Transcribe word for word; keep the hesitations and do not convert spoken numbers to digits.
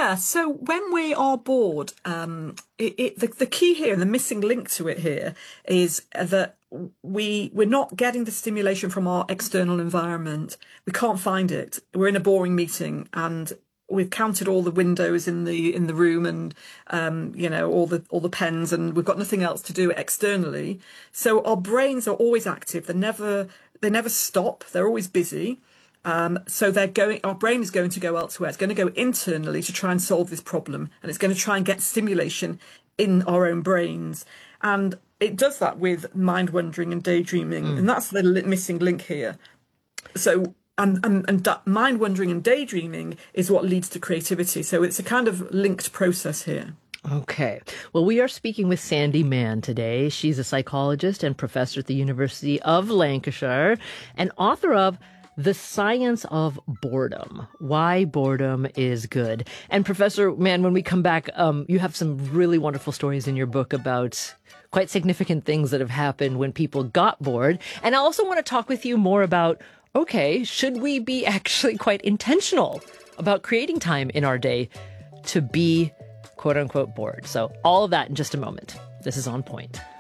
Yeah, so when we are bored, um, it, it, the, the key here and the missing link to it here is that we we're not getting the stimulation from our external environment. We can't find it. We're in a boring meeting and we've counted all the windows in the in the room and um, you know all the all the pens, and we've got nothing else to do externally. So our brains are always active. They never they never stop. They're always busy. Um, so they're going. Our brain is going to go elsewhere. It's going to go internally to try and solve this problem, and it's going to try and get stimulation in our own brains. And it does that with mind wandering and daydreaming, mm. and that's the li- missing link here. So, and and, and that mind wandering and daydreaming is what leads to creativity. So it's a kind of linked process here. Okay. Well, we are speaking with Sandi Mann today. She's a psychologist and professor at the University of Lancashire, and author of The Science of Boredom, Why Boredom is Good. And Professor Mann, when we come back, um, you have some really wonderful stories in your book about quite significant things that have happened when people got bored. And I also want to talk with you more about, okay, should we be actually quite intentional about creating time in our day to be quote unquote bored? So all of that in just a moment. This is On Point.